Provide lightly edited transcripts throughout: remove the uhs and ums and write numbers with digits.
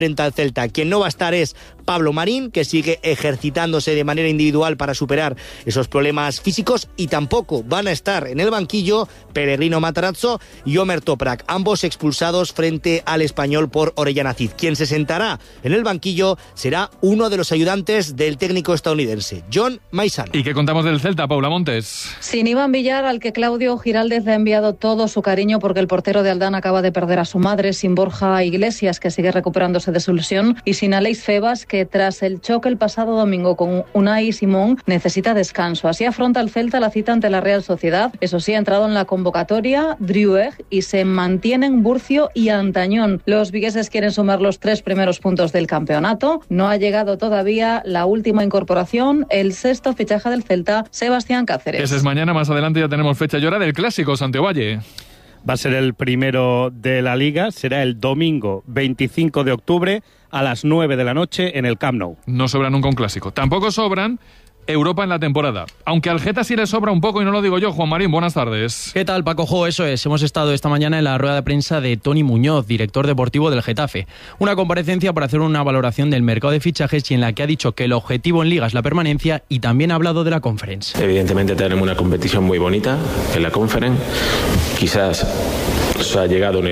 frente al Celta. Quien no va a estar es Pablo Marín, que sigue ejercitándose de manera individual para superar esos problemas físicos, y tampoco van a estar en el banquillo Peregrino Matarazzo y Omer Toprak, ambos expulsados frente al Español por Orellana Cid. Quien se sentará en el banquillo será uno de los ayudantes del técnico estadounidense, John Maizano. ¿Y qué contamos del Celta, Paula Montes? Sin Iván Villar, al que Claudio Giraldez le ha enviado todo su cariño porque el portero de Aldán acaba de perder a su madre, sin Borja Iglesias, que sigue recuperándose de su lesión, y sin Aleix Febas, que tras el choque el pasado domingo con Unai Simón necesita descanso. Así afronta el Celta la cita ante la Real Sociedad. Eso sí, ha entrado en la convocatoria Driouech y se mantienen Burcio y Antañón. Los vigueses quieren sumar los 3 primeros puntos del campeonato. No ha llegado todavía la última incorporación, el sexto fichaje del Celta, Sebastián Cáceres. Ese es mañana, más adelante ya tenemos fecha y hora del clásico, Santiago Valle. Va a ser el primero de la Liga, será el domingo 25 de octubre a las 9 de la noche en el Camp Nou. No sobra nunca un clásico. Tampoco sobran Europa en la temporada. Aunque al Geta sí le sobra un poco, y no lo digo yo. Juan Marín, buenas tardes. ¿Qué tal, Paco Jo? Eso es. Hemos estado esta mañana en la rueda de prensa de Toni Muñoz, director deportivo del Getafe. Una comparecencia para hacer una valoración del mercado de fichajes y en la que ha dicho que el objetivo en Liga es la permanencia, y también ha hablado de la Conference. Evidentemente tenemos una competición muy bonita en la Conference. Quizás se ha llegado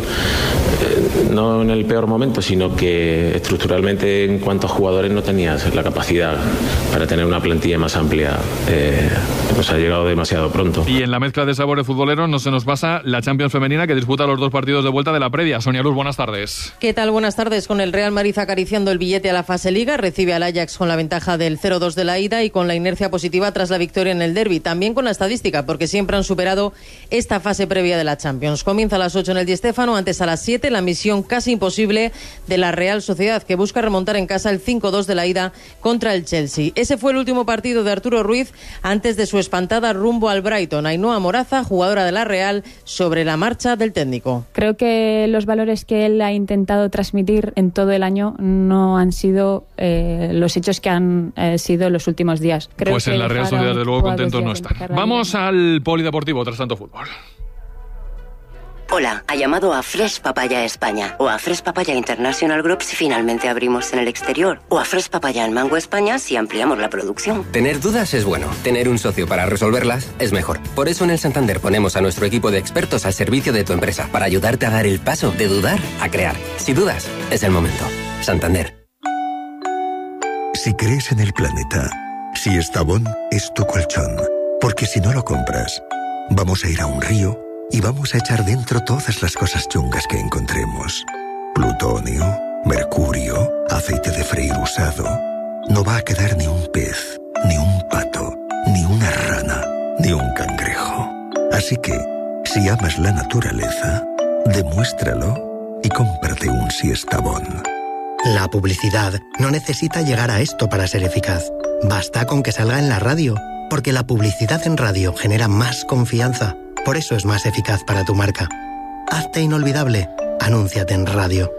no en el peor momento, sino que estructuralmente en cuanto a jugadores no tenías la capacidad para tener una plantilla más amplia. Nos ha llegado demasiado pronto. Y en la mezcla de sabores futboleros no se nos pasa la Champions femenina, que disputa los 2 partidos de vuelta de la previa. Sonia Luz, buenas tardes. ¿Qué tal? Buenas tardes. Con el Real Madrid acariciando el billete a la fase Liga, recibe al Ajax con la ventaja del 0-2 de la ida y con la inercia positiva tras la victoria en el derbi. También con la estadística, porque siempre han superado esta fase previa de la Champions. Comienza a las 8 en el Di Stéfano, antes a las 7 la misión casi imposible de la Real Sociedad, que busca remontar en casa el 5-2 de la ida contra el Chelsea. Ese fue el último partido de Arturo Ruiz antes de su espantada rumbo al Brighton. Ainhoa Moraza, jugadora de la Real, sobre la marcha del técnico. Creo que los valores que él ha intentado transmitir en todo el año no han sido los hechos que han sido los últimos días. Creo pues en la Real Sociedad, de luego, contentos no están. Vamos al polideportivo tras tanto fútbol. Hola, ha llamado a Fresh Papaya España o a Fresh Papaya International Group si finalmente abrimos en el exterior, o a Fresh Papaya en Mango España si ampliamos la producción. Tener dudas es bueno, tener un socio para resolverlas es mejor. Por eso en el Santander ponemos a nuestro equipo de expertos al servicio de tu empresa para ayudarte a dar el paso de dudar a crear. Si dudas, es el momento. Santander. Si crees en el planeta, si Estavón es tu colchón, porque si no lo compras, vamos a ir a un río y vamos a echar dentro todas las cosas chungas que encontremos. Plutonio, mercurio, aceite de freír usado. No va a quedar ni un pez, ni un pato, ni una rana, ni un cangrejo. Así que, si amas la naturaleza, demuéstralo y cómprate un Siestabón. La publicidad no necesita llegar a esto para ser eficaz. Basta con que salga en la radio, porque la publicidad en radio genera más confianza. Por eso es más eficaz para tu marca. Hazte inolvidable. Anúnciate en radio.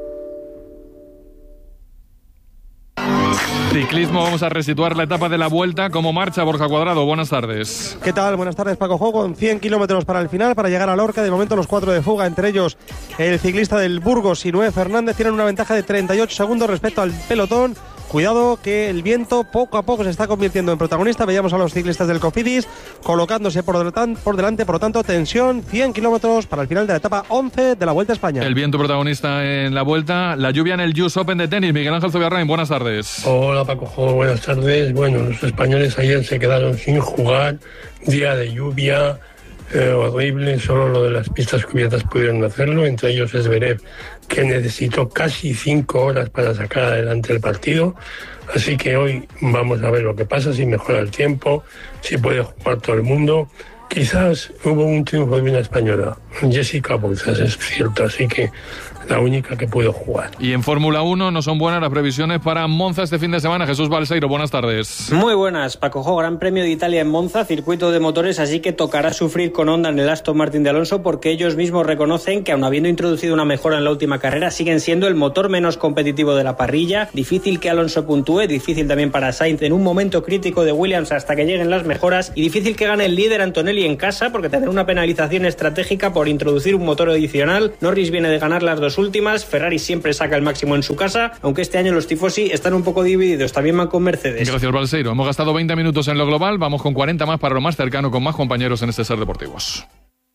Ciclismo, vamos a resituar la etapa de la Vuelta. ¿Cómo marcha Borja Cuadrado? Buenas tardes. ¿Qué tal? Buenas tardes, Paco Jo. Con 100 kilómetros para el final, para llegar a Lorca. De momento los 4 de fuga, entre ellos el ciclista del Burgos y Noé Fernández, tienen una ventaja de 38 segundos respecto al pelotón. Cuidado que el viento poco a poco se está convirtiendo en protagonista. Veíamos a los ciclistas del Cofidis colocándose por delante, por lo tanto, tensión, 100 kilómetros para el final de la etapa 11 de la Vuelta a España. El viento protagonista en la Vuelta, la lluvia en el US Open de tenis. Miguel Ángel Zubiarrain, buenas tardes. Hola, Paco Jo, buenas tardes. Bueno, los españoles ayer se quedaron sin jugar, día de lluvia, horrible, solo lo de las pistas cubiertas pudieron hacerlo, entre ellos Zverev, que necesitó casi 5 horas para sacar adelante el partido. Así que hoy vamos a ver lo que pasa, si mejora el tiempo, si puede jugar todo el mundo. Quizás hubo un triunfo de una española, Jessica Bolsas, es cierto, así que la única que pudo jugar. Y en Fórmula 1 no son buenas las previsiones para Monza este fin de semana. Jesús Balseiro, buenas tardes. Muy buenas, Paco Jo. Gran Premio de Italia en Monza, circuito de motores, así que tocará sufrir con Honda en el Aston Martin de Alonso, porque ellos mismos reconocen que, aun habiendo introducido una mejora en la última carrera, siguen siendo el motor menos competitivo de la parrilla. Difícil que Alonso puntúe, difícil también para Sainz en un momento crítico de Williams hasta que lleguen las mejoras, y difícil que gane el líder Antonelli en casa, porque tendrá una penalización estratégica por introducir un motor adicional. Norris viene de ganar las 2 dos últimas. Ferrari siempre saca el máximo en su casa, aunque este año los tifosi están un poco divididos. También van con Mercedes. Gracias, Balseiro. Hemos gastado 20 minutos en lo global, vamos con 40 más para lo más cercano, con más compañeros en este Ser Deportivos.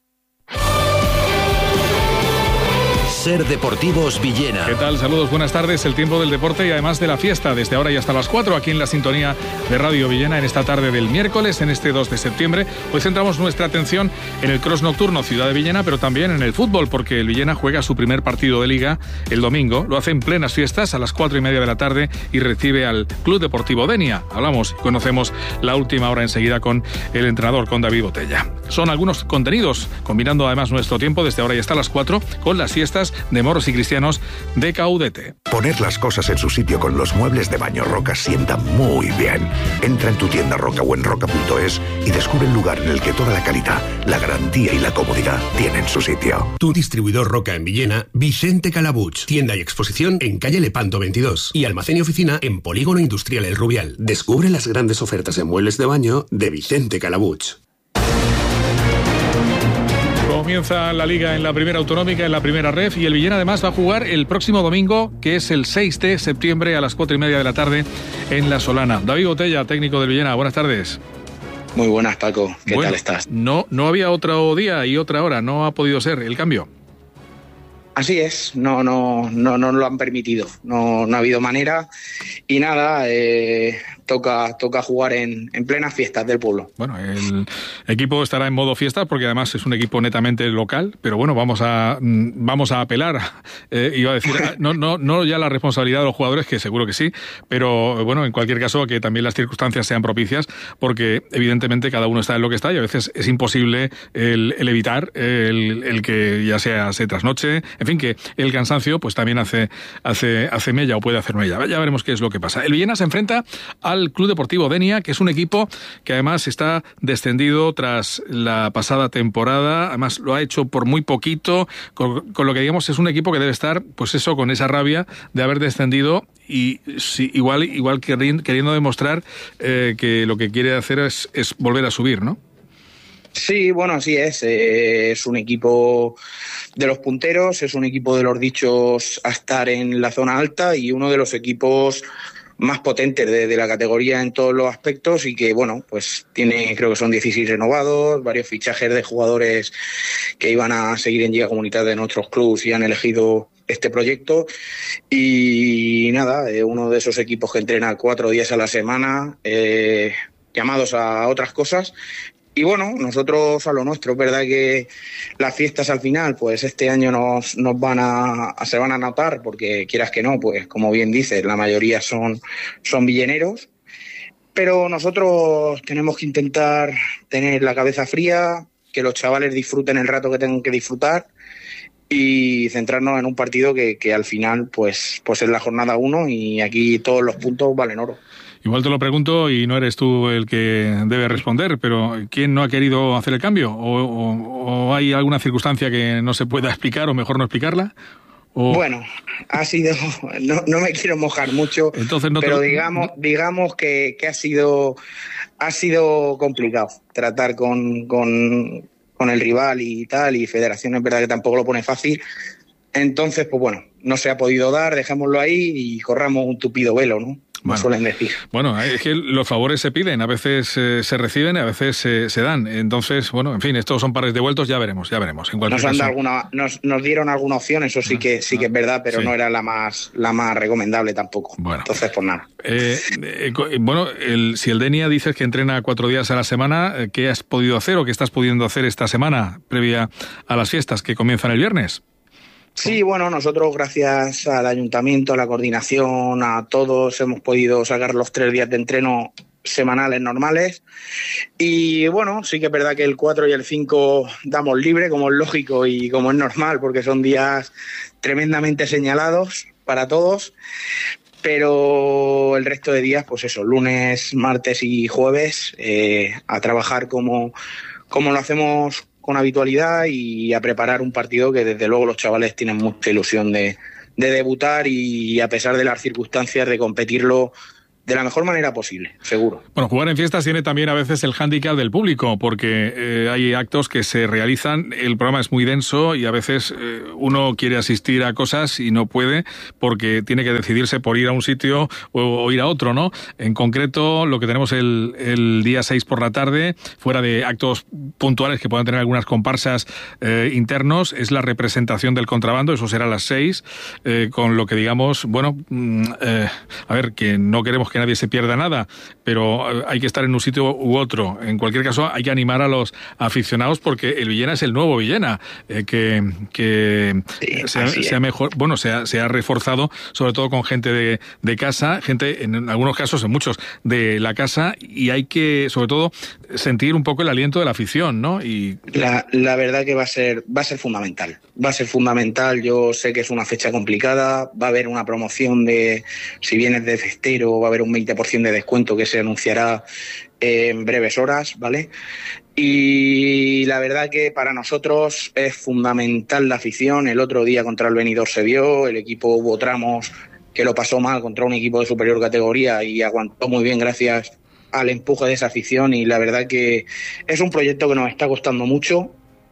Ser Deportivos Villena. ¿Qué tal? Saludos, buenas tardes. El tiempo del deporte y además de la fiesta, desde ahora y hasta las 4, aquí en la sintonía de Radio Villena, en esta tarde del miércoles, en este 2 de septiembre. Hoy centramos nuestra atención en el cross nocturno Ciudad de Villena, pero también en el fútbol, porque el Villena juega su primer partido de Liga el domingo. Lo hace en plenas fiestas, a las 4:30 de la tarde, y recibe al Club Deportivo Denia. Hablamos y conocemos la última hora enseguida con el entrenador, con David Botella. Son algunos contenidos, combinando además nuestro tiempo desde ahora y hasta las 4, con las fiestas de moros y cristianos de Caudete. Poner las cosas en su sitio con los muebles de Baño Roca sienta muy bien. Entra en tu tienda Roca o en roca.es y descubre el lugar en el que toda la calidad, la garantía y la comodidad tienen su sitio. Tu distribuidor Roca en Villena, Vicente Calabuch. Tienda y exposición en calle Lepanto 22 y almacén y oficina en Polígono Industrial El Rubial. Descubre las grandes ofertas en muebles de baño de Vicente Calabuch. Comienza la Liga en la primera autonómica, en la primera ref, y el Villena además va a jugar el próximo domingo, que es el 6 de septiembre a las 4:30 de la tarde en La Solana. David Botella, técnico del Villena, buenas tardes. Muy buenas, Paco. ¿Qué tal estás? No había otro día y otra hora, no ha podido ser el cambio. Así es, no lo han permitido, no ha habido manera y nada, toca jugar en plenas fiestas del pueblo. Bueno, el equipo estará en modo fiesta porque además es un equipo netamente local, pero bueno, vamos a apelar, iba a decir, no ya la responsabilidad de los jugadores, que seguro que sí, pero bueno, en cualquier caso que también las circunstancias sean propicias, porque evidentemente cada uno está en lo que está y a veces es imposible el evitar el que ya se trasnoche, en fin, que el cansancio pues también hace mella o puede hacer mella. Ya veremos qué es lo que pasa. El Villena se enfrenta al Club Deportivo Denia, que es un equipo que además está descendido tras la pasada temporada, además lo ha hecho por muy poquito, con lo que digamos es un equipo que debe estar, pues eso, con esa rabia de haber descendido y sí, igual queriendo demostrar que lo que quiere hacer es volver a subir, ¿no? Sí, bueno, así es. Es un equipo de los punteros, es un equipo de los dichos a estar en la zona alta y uno de los equipos más potentes de la categoría en todos los aspectos y que, bueno, pues tiene, creo que son 16 renovados, varios fichajes de jugadores que iban a seguir en Liga Comunitaria de nuestros clubes y han elegido este proyecto y nada, uno de esos equipos que entrena 4 días a la semana, llamados a otras cosas. Y bueno, nosotros a lo nuestro, es verdad que las fiestas al final, pues este año se van a notar, porque quieras que no, pues como bien dices, la mayoría son villeneros, pero nosotros tenemos que intentar tener la cabeza fría, que los chavales disfruten el rato que tengan que disfrutar y centrarnos en un partido que al final pues es la jornada 1 y aquí todos los puntos valen oro. Igual te lo pregunto y no eres tú el que debe responder, pero ¿quién no ha querido hacer el cambio? ¿O hay alguna circunstancia que no se pueda explicar o mejor no explicarla? Bueno, ha sido, no me quiero mojar mucho, entonces pero digamos que ha sido complicado tratar con el rival y tal, y Federación es verdad que tampoco lo pone fácil. Entonces, pues bueno, no se ha podido dar, dejémoslo ahí y corramos un tupido velo, ¿no? Como suelen decir. Bueno, es que los favores se piden, a veces se reciben y a veces se dan. Entonces, bueno, en fin, estos son pares devueltos, ya veremos. En nos dieron alguna opción, eso sí que es verdad, pero sí, no era la más recomendable tampoco. Bueno. Entonces, pues nada. Si el Denia dices que entrena 4 días a la semana, ¿qué has podido hacer o qué estás pudiendo hacer esta semana previa a las fiestas que comienzan el viernes? Sí, bueno, nosotros gracias al ayuntamiento, a la coordinación, a todos hemos podido sacar los 3 días de entreno semanales normales y bueno, sí que es verdad que el 4 y el 5 damos libre, como es lógico y como es normal, porque son días tremendamente señalados para todos, pero el resto de días, pues eso, lunes, martes y jueves, a trabajar como lo hacemos con habitualidad y a preparar un partido que desde luego los chavales tienen mucha ilusión de debutar y a pesar de las circunstancias de competirlo de la mejor manera posible, seguro. Bueno, jugar en fiestas tiene también a veces el hándicap del público, porque hay actos que se realizan, el programa es muy denso y a veces uno quiere asistir a cosas y no puede porque tiene que decidirse por ir a un sitio o ir a otro, ¿no? En concreto, lo que tenemos el día 6 por la tarde, fuera de actos puntuales que puedan tener algunas comparsas internos, es la representación del contrabando, eso será a las 6, con lo que digamos, bueno, a ver, que no queremos que nadie se pierda nada, pero hay que estar en un sitio u otro. En cualquier caso, hay que animar a los aficionados porque el Villena es el nuevo Villena, que se ha reforzado, sobre todo con gente de casa, gente, en algunos casos, en muchos, de la casa, y hay que, sobre todo, sentir un poco el aliento de la afición, ¿no? Y la verdad que va a ser fundamental. Va a ser fundamental. Yo sé que es una fecha complicada, va a haber una promoción de, si vienes de festero, va a haber un 20% de descuento que se anunciará en breves horas, ¿vale? Y la verdad que para nosotros es fundamental la afición. El otro día contra el Benidorm se vio, el equipo hubo tramos que lo pasó mal contra un equipo de superior categoría y aguantó muy bien gracias al empuje de esa afición, y la verdad que es un proyecto que nos está costando mucho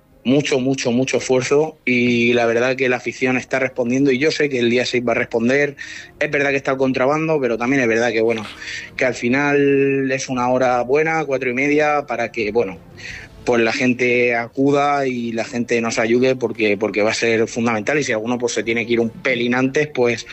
esfuerzo, y la verdad que la afición está respondiendo, y yo sé que el día 6 va a responder. Es verdad que está el contrabando, pero también es verdad que bueno, que al final es una hora buena, 4:30, para que bueno, pues la gente acuda y la gente nos ayude, porque va a ser fundamental, y si alguno pues se tiene que ir un pelín antes, pues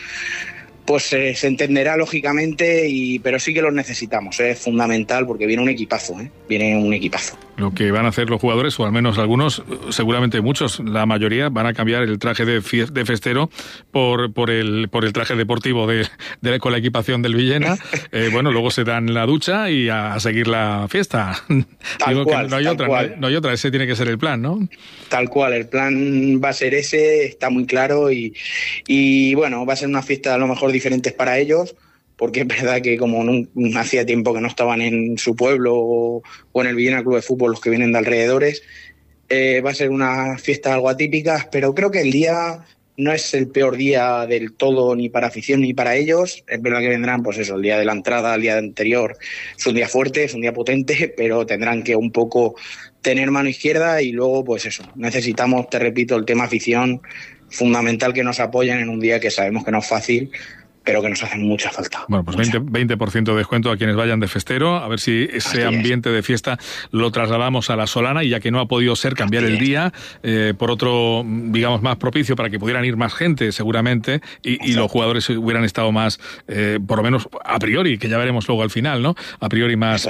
se entenderá lógicamente, pero sí que los necesitamos, es fundamental porque viene un equipazo, viene un equipazo. Lo que van a hacer los jugadores, o al menos algunos, seguramente muchos, la mayoría, van a cambiar el traje de festero por el traje deportivo con la equipación del Villena. Bueno, luego se dan la ducha y a seguir la fiesta. Tal cual, no hay otra, ese tiene que ser el plan, ¿no? Tal cual, el plan va a ser ese, está muy claro, y bueno, va a ser una fiesta a lo mejor diferentes para ellos, porque es verdad que como no hacía tiempo que no estaban en su pueblo o en el Villena Club de Fútbol los que vienen de alrededores, va a ser una fiesta algo atípica, pero creo que el día no es el peor día del todo, ni para afición ni para ellos. Es verdad que vendrán, pues eso, el día de la entrada, el día anterior, es un día fuerte, es un día potente, pero tendrán que un poco tener mano izquierda, y luego pues eso, necesitamos, te repito, el tema afición, fundamental que nos apoyen en un día que sabemos que no es fácil, pero que nos hacen mucha falta. Bueno, pues 20% de descuento a quienes vayan de festero, a ver si ese ambiente de fiesta lo trasladamos a la Solana, y ya que no ha podido ser, cambiar el día por otro, digamos, más propicio para que pudieran ir más gente, seguramente, y los jugadores hubieran estado más, por lo menos a priori, que ya veremos luego al final, ¿no? A priori más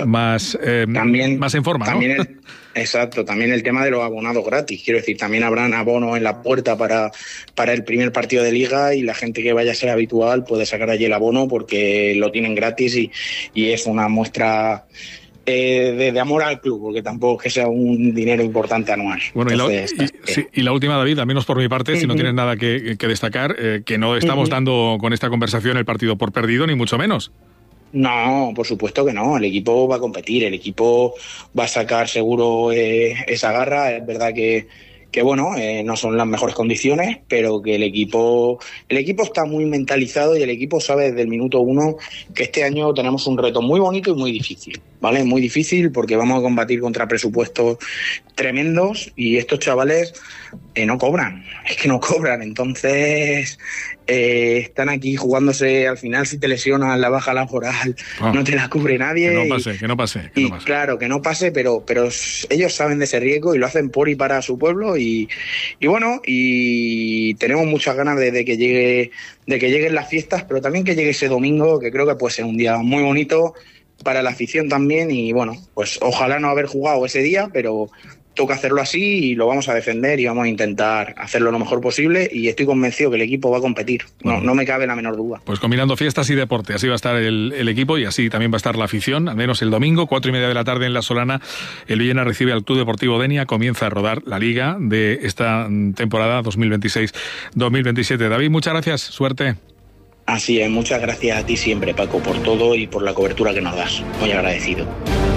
en forma, ¿no? Exacto, también el tema de los abonados gratis. Quiero decir, también habrán abonos en la puerta para el primer partido de Liga, y la gente que vaya a ser habitual puede sacar allí el abono porque lo tienen gratis, y es una muestra de amor al club, porque tampoco es que sea un dinero importante anual. Bueno, y la última, David, al menos por mi parte, si no tienes nada que destacar, que no estamos dando con esta conversación el partido por perdido, ni mucho menos. No, por supuesto que no. El equipo va a competir, el equipo va a sacar seguro esa garra. Es verdad que bueno, no son las mejores condiciones, pero que el equipo está muy mentalizado, y el equipo sabe desde el minuto 1 que este año tenemos un reto muy bonito y muy difícil, ¿vale? Muy difícil porque vamos a combatir contra presupuestos tremendos, y estos chavales no cobran, es que no cobran, entonces están aquí jugándose. Al final, si te lesionas la baja laboral, no te la cubre nadie. Que no pase. Claro, que no pase, pero ellos saben de ese riesgo y lo hacen por y para su pueblo, y bueno, y tenemos muchas ganas de que lleguen las fiestas, pero también que llegue ese domingo, que creo que puede ser un día muy bonito para la afición también, y bueno, pues ojalá no haber jugado ese día, pero toca hacerlo así, y lo vamos a defender y vamos a intentar hacerlo lo mejor posible, y estoy convencido que el equipo va a competir, no me cabe la menor duda. Pues combinando fiestas y deporte, así va a estar el equipo, y así también va a estar la afición, al menos el domingo, 4:30 de la tarde en la Solana. El Villena recibe al Club Deportivo Denia, comienza a rodar la Liga de esta temporada 2026-2027. David, muchas gracias, suerte. Así es, muchas gracias a ti siempre, Paco, por todo y por la cobertura que nos das. Muy agradecido.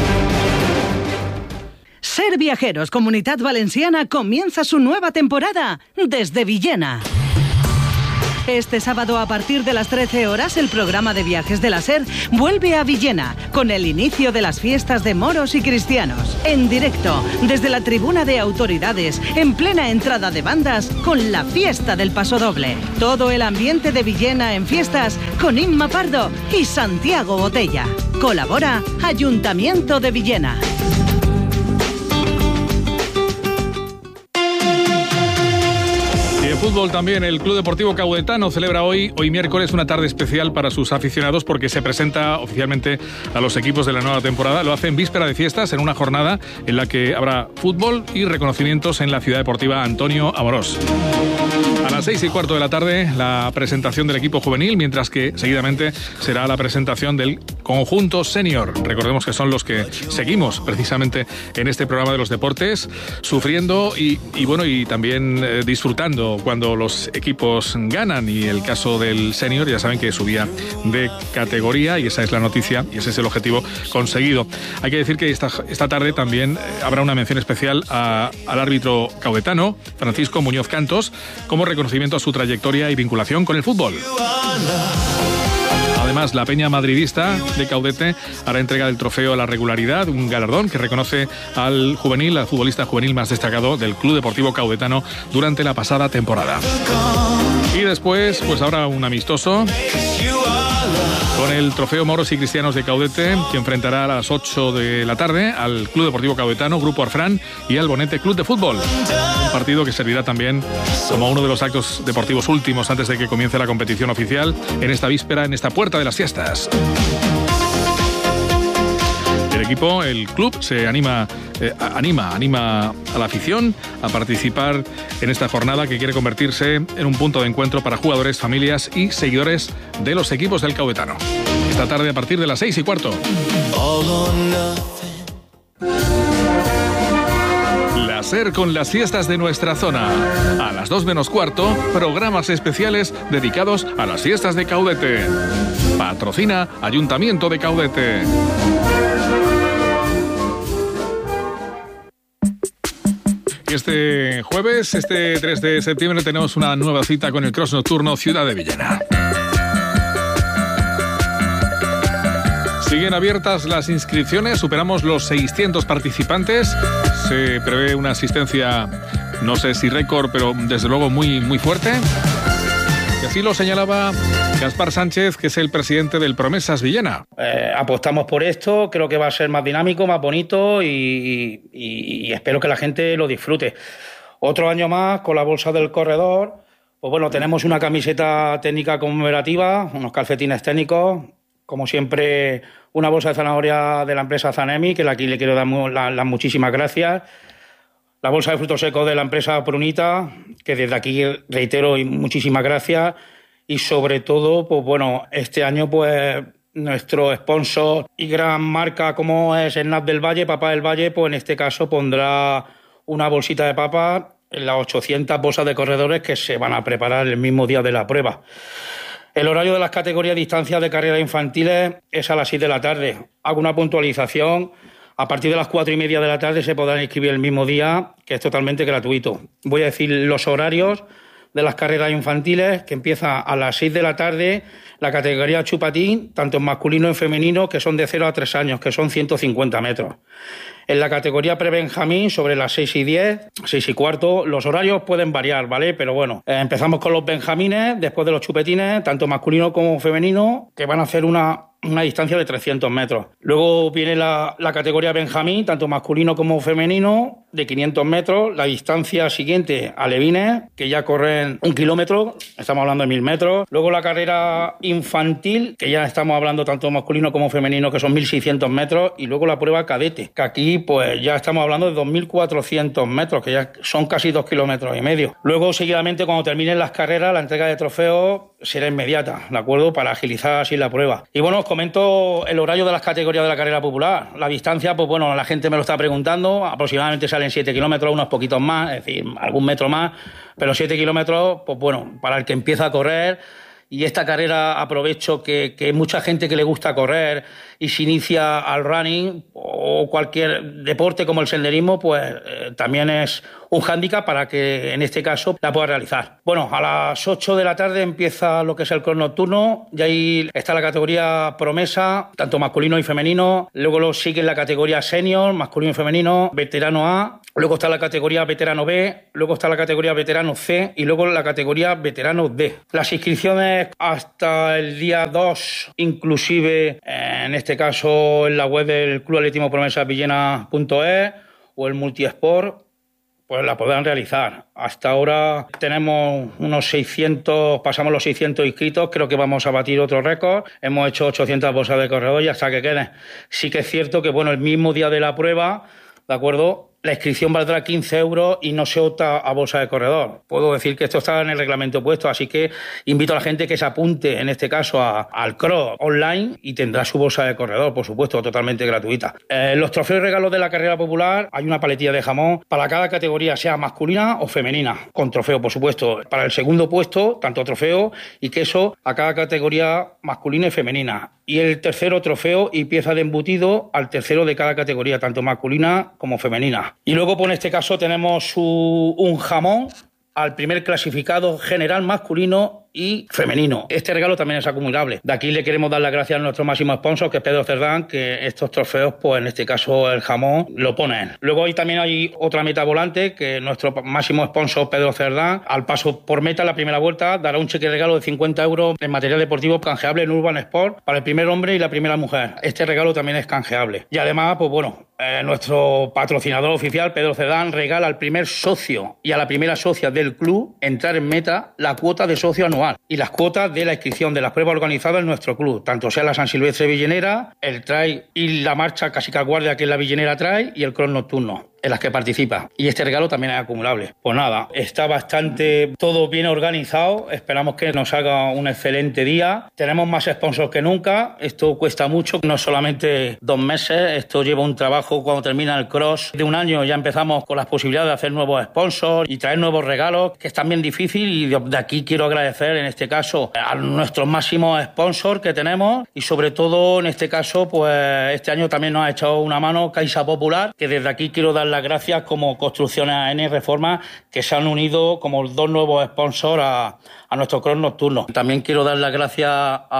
Ser Viajeros Comunitat Valenciana comienza su nueva temporada desde Villena. Este sábado a partir de las 13 horas el programa de viajes de la SER vuelve a Villena con el inicio de las fiestas de moros y cristianos. En directo, desde la tribuna de autoridades, en plena entrada de bandas, con la fiesta del pasodoble. Todo el ambiente de Villena en fiestas con Inma Pardo y Santiago Botella. Colabora Ayuntamiento de Villena. Fútbol también, el Club Deportivo Caudetano celebra hoy miércoles una tarde especial para sus aficionados porque se presenta oficialmente a los equipos de la nueva temporada. Lo hace en víspera de fiestas, en una jornada en la que habrá fútbol y reconocimientos en la Ciudad Deportiva Antonio Amorós. A las 6:15 de la tarde la presentación del equipo juvenil, mientras que seguidamente será la presentación del conjunto senior. Recordemos que son los que seguimos precisamente en este programa de los deportes, sufriendo y también disfrutando cuando los equipos ganan, y el caso del senior ya saben que subía de categoría y esa es la noticia y ese es el objetivo conseguido. Hay que decir que esta tarde también habrá una mención especial al árbitro caudetano, Francisco Muñoz Cantos, como reconocimiento a su trayectoria y vinculación con el fútbol. Además, la Peña Madridista de Caudete hará entrega del trofeo a la regularidad, un galardón que reconoce al futbolista juvenil más destacado del Club Deportivo Caudetano durante la pasada temporada. Y después, pues habrá un amistoso con el trofeo Moros y Cristianos de Caudete, que enfrentará a las 8 de la tarde al Club Deportivo Caudetano, Grupo Arfrán y al Bonete Club de Fútbol. Un partido que servirá también como uno de los actos deportivos últimos antes de que comience la competición oficial en esta víspera, en esta puerta de las fiestas. El club se anima a la afición a participar en esta jornada que quiere convertirse en un punto de encuentro para jugadores, familias y seguidores de los equipos del Caudetano. Esta tarde a partir de las 6:15. La SER con las fiestas de nuestra zona. A las 2:15, programas especiales dedicados a las fiestas de Caudete. Patrocina Ayuntamiento de Caudete. Este jueves, este 3 de septiembre, tenemos una nueva cita con el Cross Nocturno Ciudad de Villena. Siguen abiertas las inscripciones, superamos los 600 participantes. Se prevé una asistencia, no sé si récord, pero desde luego muy, muy fuerte. Y así lo señalaba Gaspar Sánchez, que es el presidente del Promesas Villena. Apostamos por esto, creo que va a ser más dinámico, más bonito y espero que la gente lo disfrute. Otro año más con la bolsa del corredor, pues bueno, tenemos una camiseta técnica conmemorativa, unos calcetines técnicos, como siempre una bolsa de zanahoria de la empresa Zanemi, que aquí le quiero dar las muchísimas gracias. La bolsa de frutos secos de la empresa Prunita, que desde aquí reitero y muchísimas gracias. Y sobre todo, pues bueno, este año pues nuestro sponsor y gran marca como es Snap del Valle, Papá del Valle, pues en este caso pondrá una bolsita de papas en las 800 bolsas de corredores que se van a preparar el mismo día de la prueba. El horario de las categorías de distancia de carreras infantiles es a las 6 de la tarde. Hago una puntualización. A partir de las 4:30 de la tarde se podrán inscribir el mismo día, que es totalmente gratuito. Voy a decir los horarios de las carreras infantiles, que empieza a las 6 de la tarde, la categoría chupatín, tanto en masculino y en femenino, que son de 0 a 3 años, que son 150 metros. En la categoría prebenjamín, sobre las 6:10, 6:15, los horarios pueden variar, ¿vale? Pero bueno, empezamos con los benjamines, después de los chupetines, tanto masculino como femenino, que van a hacer una distancia de 300 metros. Luego viene la categoría benjamín, tanto masculino como femenino, de 500 metros. La distancia siguiente, alevines, que ya corren 1 kilómetro, estamos hablando de 1000 metros. Luego la carrera infantil, que ya estamos hablando tanto masculino como femenino, que son 1600 metros. Y luego la prueba cadete, que aquí pues ya estamos hablando de 2400 metros, que ya son casi 2,5 kilómetros. Luego, seguidamente, cuando terminen las carreras, la entrega de trofeos será inmediata, ¿de acuerdo? Para agilizar así la prueba. Y bueno, os comento el horario de las categorías de la carrera popular. La distancia, pues bueno, la gente me lo está preguntando, aproximadamente salen 7 kilómetros, unos poquitos más, es decir, algún metro más, pero 7 kilómetros, pues bueno, para el que empieza a correr. Y esta carrera aprovecho que hay mucha gente que le gusta correr y se inicia al running o cualquier deporte como el senderismo, pues también es un hándicap para que en este caso la pueda realizar. Bueno, a las 8 de la tarde empieza lo que es el cross nocturno, y ahí está la categoría promesa, tanto masculino y femenino. Luego lo sigue la categoría senior, masculino y femenino, veterano A. Luego está la categoría veterano B, luego está la categoría veterano C y luego la categoría veterano D. Las inscripciones hasta el día 2, inclusive en este caso en la web del Club Atletismo Promesas Villena.es o el Multiesport, pues la podrán realizar. Hasta ahora tenemos unos 600, pasamos los 600 inscritos, creo que vamos a batir otro récord. Hemos hecho 800 bolsas de corredor y hasta que queden. Sí que es cierto que, bueno, el mismo día de la prueba, ¿de acuerdo?, la inscripción valdrá 15 euros y no se opta a bolsa de corredor. Puedo decir que esto está en el reglamento puesto, así que invito a la gente que se apunte, en este caso, al cross online y tendrá su bolsa de corredor, por supuesto, totalmente gratuita. Los trofeos y regalos de la carrera popular, hay una paletilla de jamón para cada categoría, sea masculina o femenina, con trofeo, por supuesto. Para el segundo puesto, tanto trofeo y queso a cada categoría masculina y femenina. Y el tercero, trofeo y pieza de embutido al tercero de cada categoría, tanto masculina como femenina. Y luego, por este caso, tenemos un jamón al primer clasificado general masculino y femenino. Este regalo también es acumulable. De aquí le queremos dar las gracias a nuestro máximo sponsor, que es Pedro Cerdán, que estos trofeos, pues en este caso el jamón, lo ponen. Luego también hay otra meta volante, que nuestro máximo sponsor, Pedro Cerdán, al paso por meta la primera vuelta, dará un cheque regalo de 50 euros en material deportivo canjeable en Urban Sport para el primer hombre y la primera mujer. Este regalo también es canjeable. Y además, pues bueno, nuestro patrocinador oficial, Pedro Cerdán, regala al primer socio y a la primera socia del club entrar en meta la cuota de socio anual y las cuotas de la inscripción de las pruebas organizadas en nuestro club, tanto sea la San Silvestre Villenera, el trail y la marcha Casica Guardia, que es la Villenera Trail, y el cross nocturno, en las que participa. Y este regalo también es acumulable. Pues nada, está bastante todo bien organizado. Esperamos que nos haga un excelente día. Tenemos más sponsors que nunca. Esto cuesta mucho, no solamente 2 meses. Esto lleva un trabajo cuando termina el cross de un año. Ya empezamos con las posibilidades de hacer nuevos sponsors y traer nuevos regalos, que es también difícil. Y de aquí quiero agradecer, en este caso, a nuestros máximos sponsors que tenemos. Y sobre todo, en este caso, pues este año también nos ha echado una mano Caixa Popular, que desde aquí quiero dar las gracias como Construcciones AN y Reforma, que se han unido como 2 nuevos sponsors a nuestro cross nocturno. También quiero dar las gracias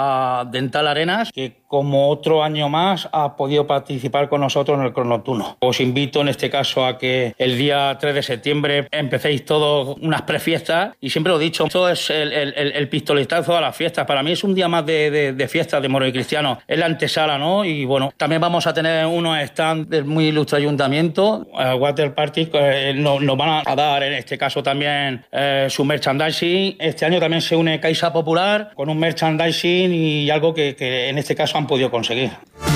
a Dental Arenas, que como otro año más ha podido participar con nosotros en el cross nocturno. Os invito en este caso a que el día 3 de septiembre empecéis todos unas prefiestas, y siempre lo he dicho, esto es el pistoletazo a las fiestas. Para mí es un día más de fiestas de moros y cristianos, es la antesala, ¿no? Y bueno, también vamos a tener unos stands del muy ilustre ayuntamiento, Water Party, nos van a dar en este caso también su merchandising. Este año también se une Caixa Popular con un merchandising y algo que en este caso han podido conseguir.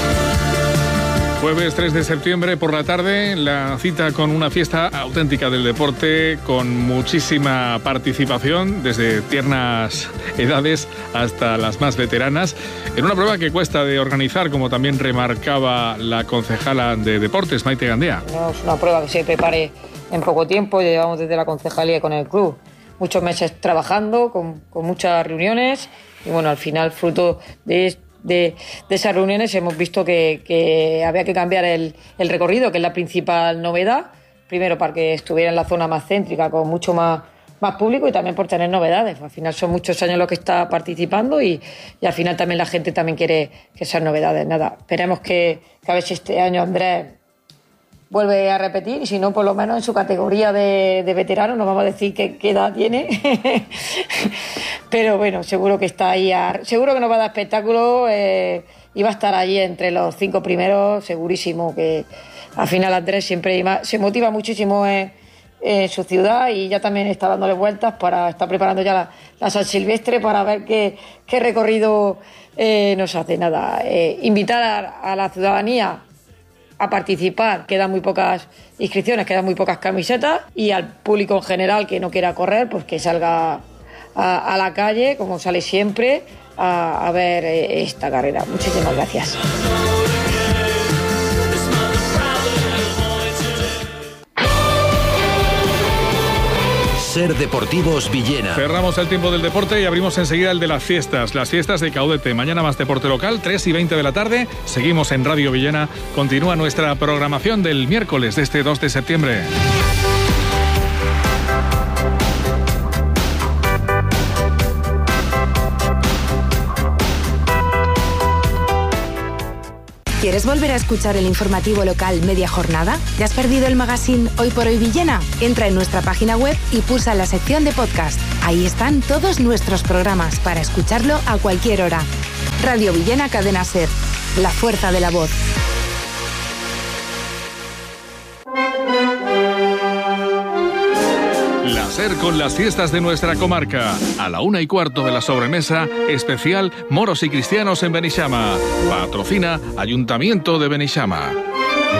Jueves 3 de septiembre por la tarde, la cita con una fiesta auténtica del deporte, con muchísima participación, desde tiernas edades hasta las más veteranas, en una prueba que cuesta de organizar, como también remarcaba la concejala de Deportes, Maite Gandía. No es una prueba que se prepare en poco tiempo, llevamos desde la concejalía con el club muchos meses trabajando, con muchas reuniones, y bueno, al final, fruto de esas reuniones, hemos visto que había que cambiar el recorrido, que es la principal novedad. Primero, para que estuviera en la zona más céntrica, con mucho más público, y también por tener novedades. Al final son muchos años los que está participando y al final también la gente también quiere que sean novedades. Nada, esperemos que a ver si este año Andrés vuelve a repetir, y si no, por lo menos en su categoría de veterano, nos vamos a decir qué edad tiene. Pero bueno, seguro que está ahí, seguro que nos va a dar espectáculo, y va a estar allí entre los 5 primeros, segurísimo, que al final Andrés siempre se motiva muchísimo en su ciudad, y ya también está dándole vueltas está preparando ya la San Silvestre para ver qué recorrido nos hace. Nada, invitar a la ciudadanía a participar. Quedan muy pocas inscripciones, quedan muy pocas camisetas, y al público en general que no quiera correr, pues que salga a la calle, como sale siempre, a ver esta carrera. Muchísimas gracias. Ser Deportivos Villena. Cerramos el tiempo del deporte y abrimos enseguida el de las fiestas de Caudete. Mañana más deporte local, 3:20 de la tarde. Seguimos en Radio Villena. Continúa nuestra programación del miércoles de este 2 de septiembre. ¿Quieres volver a escuchar el informativo local media jornada? ¿Te has perdido el magazine Hoy por Hoy Villena? Entra en nuestra página web y pulsa la sección de podcast. Ahí están todos nuestros programas para escucharlo a cualquier hora. Radio Villena Cadena SER. La fuerza de la voz. La SER con las fiestas de nuestra comarca. A la 1:15 de la sobremesa, especial Moros y Cristianos en Benixama. Patrocina Ayuntamiento de Benixama.